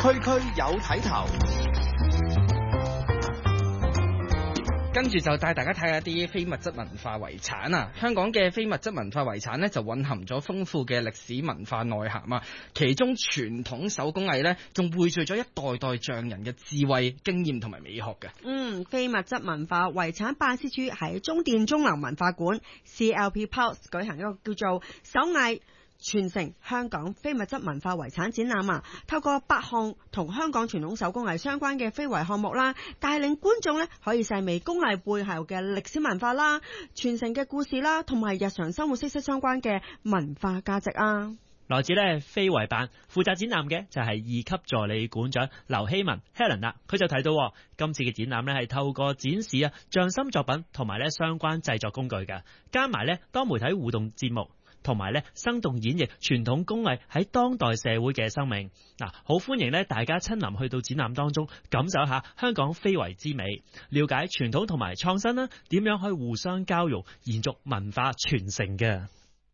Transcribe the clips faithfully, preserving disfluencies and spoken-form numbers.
區區有睇頭。 跟住就帶大家睇下啲非物質文化遺產啊！香港嘅非物質文化遺產呢，就蘊含咗豐富嘅歷史文化內涵啊！其中傳統手工藝呢，仲匯聚咗一代代匠人嘅智慧、經驗同埋美學嘅。 嗯，非物質文化遺產辦事處喺中電中流文化館 C L P Pulse 舉行一個叫做手藝傳承香港非物質文化遺產展覽啊，透過八項同香港傳統手工藝相關嘅非遺項目啦，帶領觀眾咧可以細味工藝背後嘅歷史文化啦、傳承嘅故事啦，同埋日常生活息息相關嘅文化價值啊。 來自咧非遺辦負責展覽嘅就係二級助理館長劉希文 Helen 啦，佢就提到今次嘅展覽咧係透過展示啊匠心作品同埋咧相關製作工具嘅，加埋咧多媒體互動節目。同埋咧，生動演繹傳統工藝喺當代社會嘅生命。嗱，好歡迎咧大家親臨去到展覽當中，感受一下香港非遺之美，了解傳統同埋創新啦，點樣可以互相交融，延續文化傳承嘅。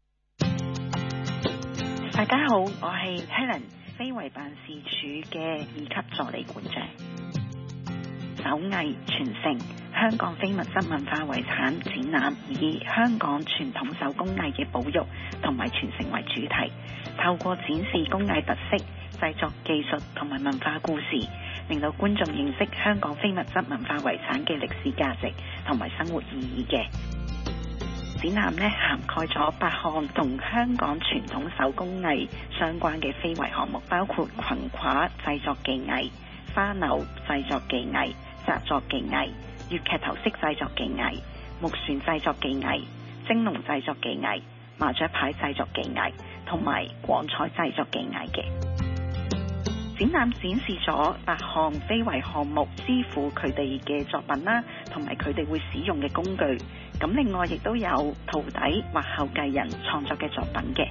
大家好，我係 Helen， 非遺辦事處嘅二級助理館長。手藝傳承香港非物質文化遺產展覽，以香港傳統手工藝嘅保育同埋傳承為主題，透過展示工藝特色、製作技術同埋文化故事，令到觀眾認識香港非物質文化遺產嘅歷史價值同埋生活意義嘅。展覽呢涵蓋咗八項同香港傳統手工藝相關嘅非遺項目，包括裙褂製作技藝、花柳製作技藝、紮作技藝、粵劇頭飾製作技藝、木船製作技藝、蒸籠製作技藝、麻雀牌製作技藝同埋廣彩製作技藝嘅。展覽展示咗八項非遺項目師傅佢哋嘅作品啦，同埋佢哋會使用嘅工具。咁另外亦都有徒弟或後繼人創作嘅作品嘅。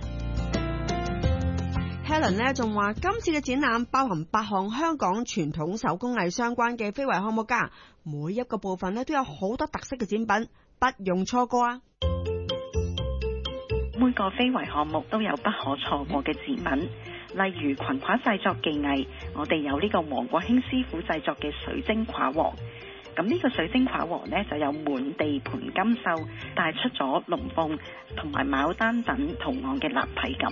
Helen 呢仲話今次嘅展覽包含八項香港傳統手工藝相關嘅非遺項目㗎，每一個部分呢都有好多特色嘅展品，不容錯過啊！ 每個非遺項目都有不可錯過嘅展品，例如裙褂製作技藝，我哋有呢個黃國興師傅製作嘅水晶褂王。咁呢個水晶褂王呢，就有滿地盤金繡，帶出咗龍鳳同埋牡丹等圖案嘅立體感。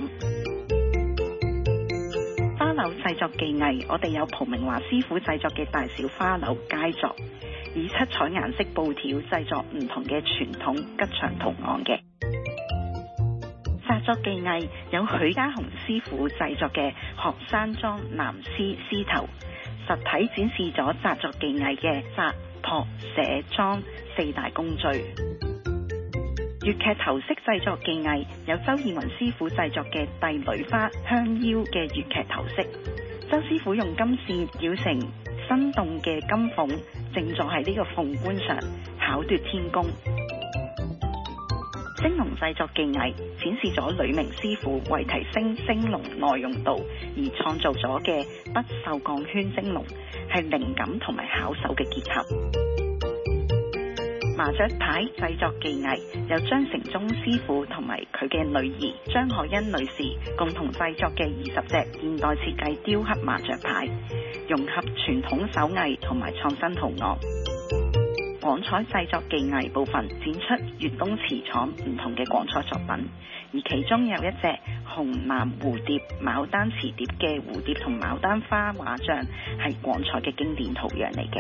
花柳製作技藝，我哋有蒲明華師傅製作嘅大小花柳佳作，以七彩顏色布條製作唔同嘅傳統吉祥圖案嘅。紮作技藝有許家雄師傅製作嘅學山莊南獅獅頭，實體展示咗紮作技藝嘅紮、撲、寫、裝四大工序。粵劇頭飾製作技藝有周義雲師傅製作嘅帝女花香腰嘅粵劇頭飾，周師傅用金線繞成生動嘅金鳳，正坐喺呢個鳳冠上巧奪天工。蒸籠製作技藝展示咗呂明師傅為提升蒸籠耐用度而創造咗嘅不鏽鋼圈蒸籠，係靈感同埋巧手嘅結合。麻雀牌製作技藝有張成忠師傅同埋佢嘅女兒張可欣女士共同製作嘅二十隻現代設計雕刻麻雀牌，融合傳統手藝同埋創新圖案。廣彩製作技藝部分展出粵東瓷廠唔同嘅廣彩作品，而其中有一隻紅藍蝴蝶牡丹瓷碟嘅蝴蝶同牡丹花畫像係廣彩嘅經典圖樣嚟嘅。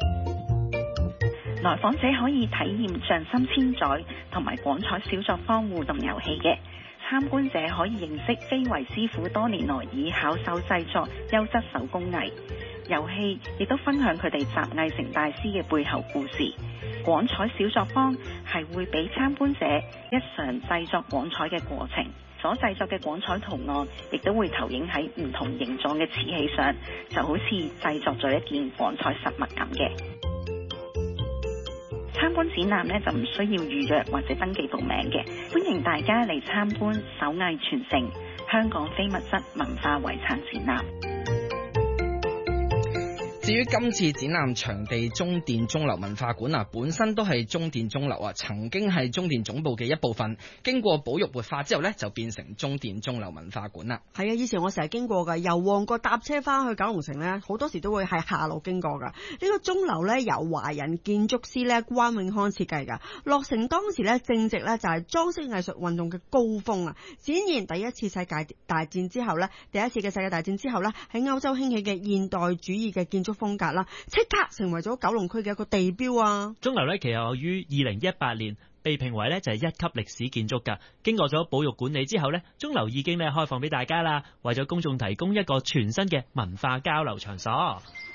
來訪者可以體驗匠心千載同埋廣彩小作坊互動遊戲嘅，參觀者可以認識非遺師傅多年來以巧手製作優質手工藝。遊戲亦都分享佢哋集藝成大師嘅背後故事。廣彩小作坊係會俾參觀者日常製作廣彩嘅過程，所製作嘅廣彩圖案亦都會投影喺唔同形狀嘅瓷器上，就好似製作咗一件廣彩實物咁嘅。參觀展覽呢就唔需要預約或者登記報名嘅，歡迎大家嚟參觀手藝傳承香港非物質文化遺產展覽。 至於今次展覽場地中電鐘樓文化館啊，本身都係中電鐘樓啊，曾經係中電總部嘅一部分，經過保育活化之後呢，就變成中電鐘樓文化館啦。 係啊，以前我成日經過㗎，由旺角搭車翻去九龍城呢，好多時都會係下路經過㗎。呢、這個鐘樓呢，由華人建築師呢關永康設計㗎，落成當時呢，正值呢就係裝飾藝術運動嘅高峰啊，展現第一次世界大戰之後呢，第一次嘅世界大戰之後呢，喺歐洲興起嘅現代主義嘅建築風格啦，即刻成為咗九龍區嘅一個地標啊！ 鐘樓咧其後於二零一八年被評為咧就係一級歷史建築㗎，經過咗保育管理之後咧，鐘樓已經咧開放俾大家啦，為咗公眾提供一個全新嘅文化交流場所。